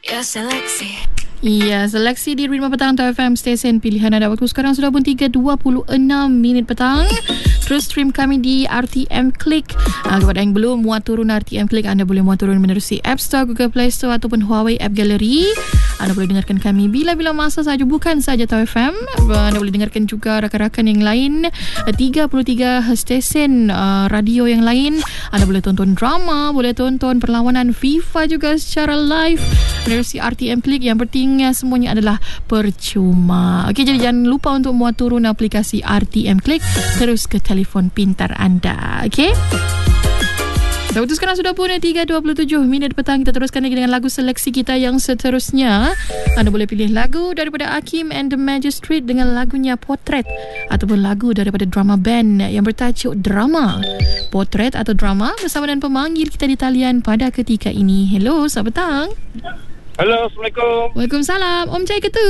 Ya, seleksi. Iya, seleksi di Ritma Petang Tau FM, stesen pilihan anda. Waktu sekarang sudah pun 3.26 petang. Terus stream kami di RTM Click. Kepada yang belum muat turun RTM Click, anda boleh muat turun menerusi App Store, Google Play Store ataupun Huawei App Gallery. Anda boleh dengarkan kami bila-bila masa saja, bukan saja Tau FM. Anda boleh dengarkan juga rakan-rakan yang lain, 33 stesen radio yang lain. Anda boleh tonton drama, boleh tonton perlawanan FIFA juga secara live menerusi RTM Click. Yang penting semuanya adalah percuma. Okey, jadi jangan lupa untuk muat turun aplikasi RTM Click terus ke telefon pintar anda. Okey. Waktu sekarang sudah pun 3.27 petang. Kita teruskan lagi dengan lagu seleksi kita yang seterusnya. Anda boleh pilih lagu daripada Hakim and the Magistrate dengan lagunya Potret, ataupun lagu daripada drama band yang bertajuk Drama. Potret atau Drama bersama dengan pemanggil kita di talian pada ketika ini. Hello, selamat petang. Halo, Assalamualaikum. Waalaikumsalam. Om Cai ke tu?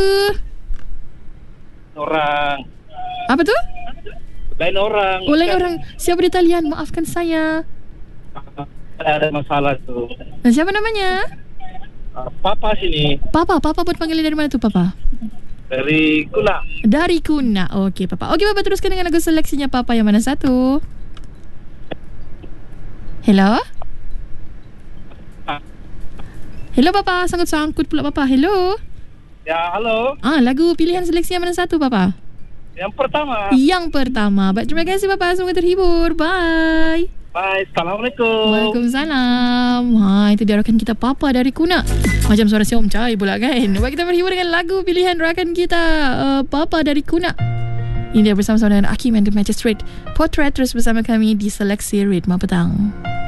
Orang. Apa tu? Lain orang. Oh, lain orang. Siapa di talian? Maafkan saya. Ada masalah tu. Siapa namanya? Papa sini. Papa pun panggil dari mana tu, Papa? Dari Kuna. Dari Kuna. Okey, Papa. Okey, Papa teruskan dengan lagu seleksinya Papa. Yang mana satu? Hello? Hello, Papa. Sangkut-sangkut pula, Papa. Hello? Ya, halo. Lagu pilihan seleksi yang mana satu, Papa? Yang pertama. Yang pertama. Baik, terima kasih, Papa. Semoga terhibur. Bye. Bye. Assalamualaikum. Waalaikumsalam. Itu dia rakan kita Papa dari Kuna. Macam suara si Om Cai pula kan. Baik, kita berhibur dengan lagu pilihan rakan kita Papa dari Kuna. Ini dia bersama-sama dengan Hakim and the Magistrate. Potret terus bersama kami di Seleksi Ritma Petang.